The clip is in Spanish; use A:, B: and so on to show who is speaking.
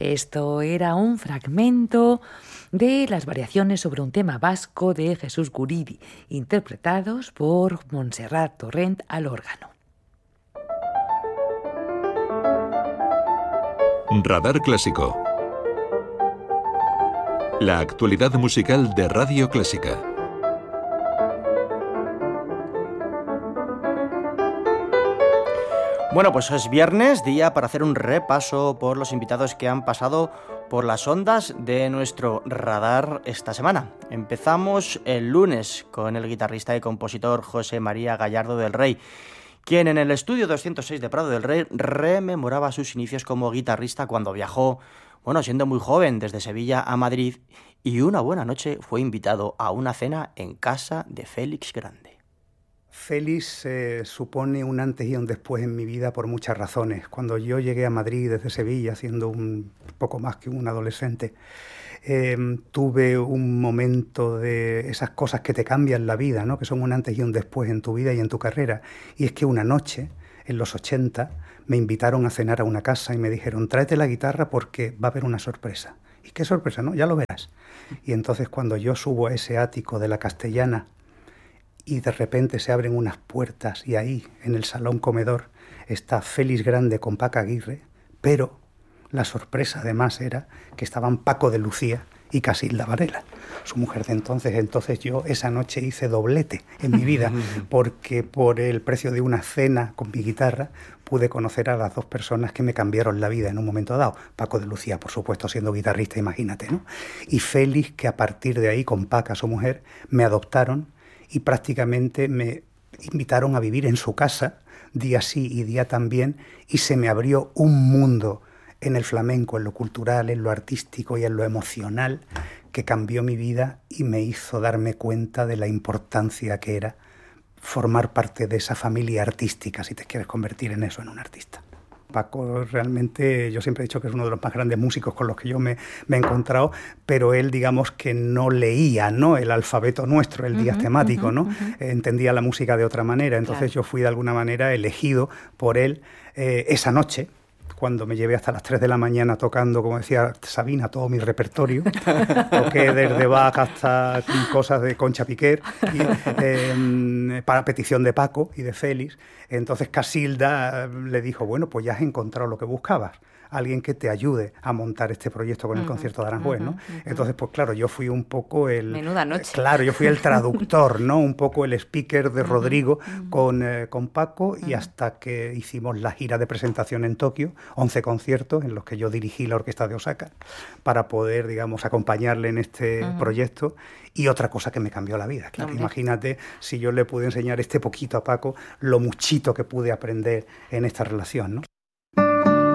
A: Esto era un fragmento de las variaciones sobre un tema vasco de Jesús Guridi, interpretados por Montserrat Torrent al órgano.
B: Radar Clásico. La actualidad musical de Radio Clásica.
C: Bueno, pues es viernes, día para hacer un repaso por los invitados que han pasado por las ondas de nuestro radar esta semana. Empezamos el lunes con el guitarrista y compositor José María Gallardo del Rey, quien en el estudio 206 de Prado del Rey rememoraba sus inicios como guitarrista cuando viajó, siendo muy joven, desde Sevilla a Madrid, y una buena noche fue invitado a una cena en casa de Félix Grande.
D: Félix supone un antes y un después en mi vida por muchas razones. Cuando yo llegué a Madrid desde Sevilla, siendo un poco más que un adolescente, tuve un momento de esas cosas que te cambian la vida, ¿no? Que son un antes y un después en tu vida y en tu carrera. Y es que una noche, en los 80, me invitaron a cenar a una casa y me dijeron: tráete la guitarra porque va a haber una sorpresa. ¿Y qué sorpresa, no? Ya lo verás. Y entonces cuando yo subo a ese ático de la Castellana y de repente se abren unas puertas y ahí, en el salón comedor, está Félix Grande con Paco Aguirre, pero la sorpresa además era que estaban Paco de Lucía y Casilda Varela, su mujer de entonces. Entonces yo esa noche hice doblete en mi vida, porque por el precio de una cena con mi guitarra pude conocer a las dos personas que me cambiaron la vida en un momento dado. Paco de Lucía, por supuesto, siendo guitarrista, imagínate, ¿no? Y Félix, que a partir de ahí, con Paca, su mujer, me adoptaron y prácticamente me invitaron a vivir en su casa, día sí y día también, y se me abrió un mundo en el flamenco, en lo cultural, en lo artístico y en lo emocional, que cambió mi vida y me hizo darme cuenta de la importancia que era formar parte de esa familia artística, si te quieres convertir en eso, en un artista. Paco realmente, yo siempre he dicho que es uno de los más grandes músicos con los que yo me he encontrado, pero él, digamos que no leía, ¿no?, el alfabeto nuestro, el diastemático, ¿no? Entendía la música de otra manera. Entonces yo fui de alguna manera elegido por él esa noche, cuando me llevé hasta las 3 de la mañana tocando, como decía Sabina, todo mi repertorio. Toqué desde Bach hasta cosas de Concha Piquer, para petición de Paco y de Félix. Entonces Casilda le dijo: bueno, pues ya has encontrado lo que buscabas, alguien que te ayude a montar este proyecto con el concierto de Aranjuez, ¿no? Entonces, pues claro, yo fui un poco el...
A: Menuda noche.
D: Claro, yo fui el traductor, ¿no? Un poco el speaker de Rodrigo con Paco, y hasta que hicimos la gira de presentación en Tokio, 11 conciertos en los que yo dirigí la orquesta de Osaka para poder, digamos, acompañarle en este proyecto. Y otra cosa que me cambió la vida. Claro, imagínate si yo le pude enseñar este poquito a Paco, lo muchito que pude aprender en esta relación, ¿no?